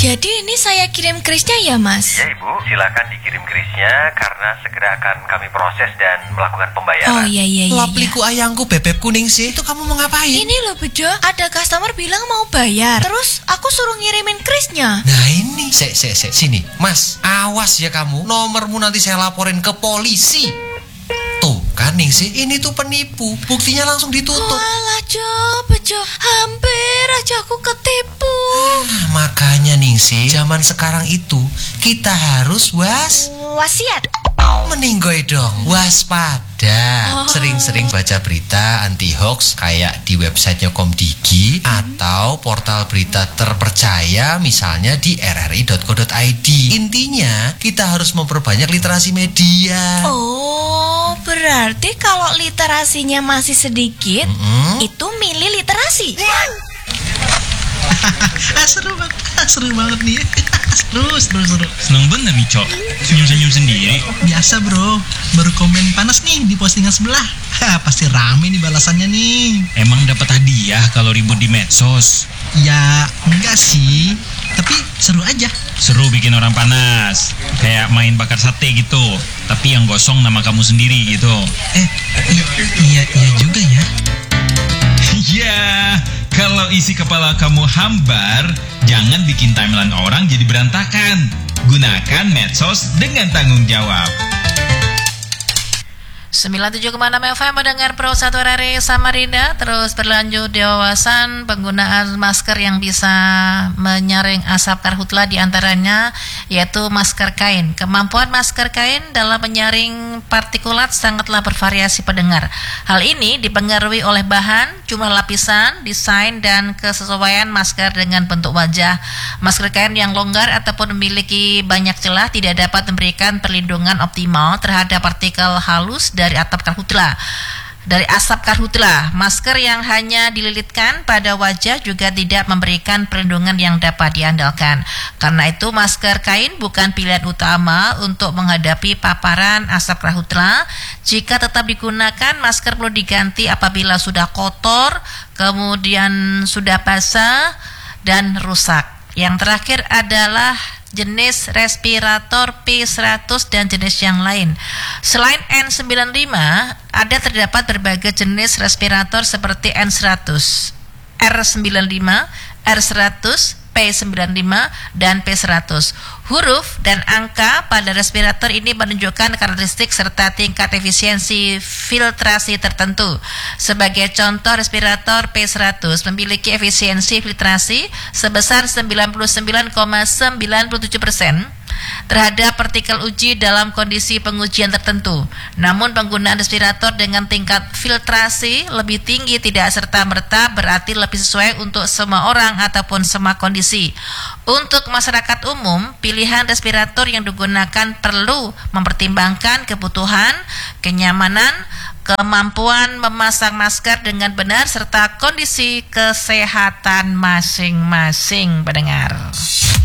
Jadi ini saya kirim krisnya ya, Mas? Iya, Ibu. Silakan dikirim krisnya karena segera akan kami proses dan melakukan pembayaran. Oh iya. Lapliku ayangku bebek kuning sih. Itu kamu mau ngapain? Ini loh Bejo, ada customer bilang mau bayar. Terus aku suruh ngirimin krisnya. Nah ini, sini. Mas, awas ya kamu. Nomormu nanti saya laporin ke polisi. Tuh kan Ningsih, ini tuh penipu. Buktinya langsung ditutup. Walah Bejo, hampir aja aku ketipu. Makanya Ningsih, zaman sekarang itu kita harus Wasiat. meninggoy dong, waspada. Sering-sering baca berita anti hoax kayak di websitenya Komdigi atau portal berita terpercaya misalnya di rri.co.id. Intinya kita harus memperbanyak literasi media. Oh, berarti kalau literasinya masih sedikit, itu milih literasi. Seru banget nih. Seru. Seneng bener nih, Cok. Senyum-senyum sendiri. Biasa bro, baru komen panas nih di postingan sebelah. Pasti rame nih balasannya nih. Emang dapat hadiah kalau ribut di medsos? Ya enggak sih, tapi seru aja. Seru bikin orang panas. Kayak main bakar sate gitu. Tapi yang gosong nama kamu sendiri gitu. Iya juga ya. Ya, kalau isi kepala kamu hambar, jangan bikin timeline orang jadi berantakan. Gunakan medsos dengan tanggung jawab. 97,6 FM mendengar Pro 1 RRI Samarinda. Terus berlanjut di wawasan penggunaan masker yang bisa menyaring asap karhutla, diantaranya yaitu masker kain. Kemampuan masker kain dalam menyaring partikulat sangatlah bervariasi pendengar. Hal ini dipengaruhi oleh bahan, jumlah lapisan, desain, dan kesesuaian masker dengan bentuk wajah. Masker kain yang longgar ataupun memiliki banyak celah tidak dapat memberikan perlindungan optimal terhadap partikel halus dari asap karhutla. Masker yang hanya dililitkan pada wajah juga tidak memberikan perlindungan yang dapat diandalkan. Karena itu masker kain bukan pilihan utama untuk menghadapi paparan asap karhutla. Jika tetap digunakan, masker perlu diganti apabila sudah kotor, kemudian sudah basah dan rusak. Yang terakhir adalah jenis respirator P100 dan jenis yang lain. Selain N95, terdapat berbagai jenis respirator seperti N100, R95, R100, P95, dan P100. Huruf dan angka pada respirator ini menunjukkan karakteristik serta tingkat efisiensi filtrasi tertentu. Sebagai contoh, respirator P100 memiliki efisiensi filtrasi sebesar 99,97% terhadap partikel uji dalam kondisi pengujian tertentu. Namun penggunaan respirator dengan tingkat filtrasi lebih tinggi tidak serta-merta berarti lebih sesuai untuk semua orang ataupun semua kondisi. Untuk masyarakat umum, pilihan respirator yang digunakan perlu mempertimbangkan kebutuhan, kenyamanan, kemampuan memasang masker dengan benar, serta kondisi kesehatan masing-masing pendengar.